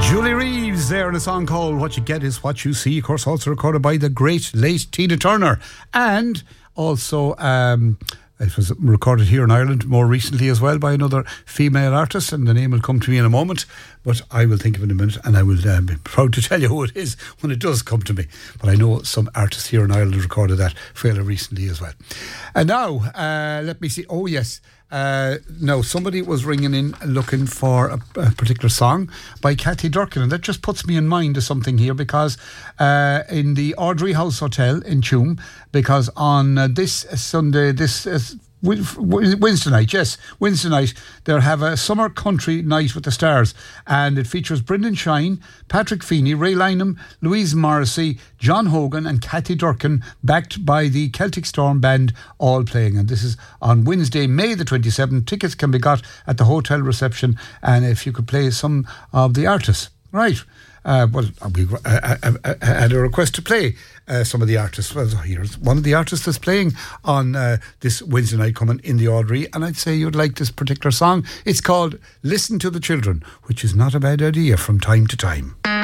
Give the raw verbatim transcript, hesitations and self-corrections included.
Julie Reeves there in a song called What You Get Is What You See, of course also recorded by the great late Tina Turner, and also um, it was recorded here in Ireland more recently as well by another female artist, and the name will come to me in a moment, but I will think of it in a minute, and I will uh, be proud to tell you who it is when it does come to me. But I know some artists here in Ireland recorded that fairly recently as well. And now, uh, let me see, oh yes, Uh, no, somebody was ringing in looking for a, a particular song by Kathy Durkin, and that just puts me in mind of something here, because uh, in the Audrey House Hotel in Tuam, because on uh, this Sunday, this uh, Wednesday night, yes, Wednesday night, they'll have a summer country night with the stars, and it features Brendan Shine, Patrick Feeney, Ray Lynham, Louise Morrissey, John Hogan and Kathy Durkin, backed by the Celtic Storm Band, all playing. And this is on Wednesday, May the twenty-seventh. Tickets can be got at the hotel reception, and if you could play some of the artists. Right. Uh, well, we uh, uh, uh, had a request to play uh, some of the artists. Well, here's one of the artists that's playing on uh, this Wednesday night coming in the Audrey, and I'd say you'd like this particular song. It's called Listen to the Children, which is not a bad idea from time to time.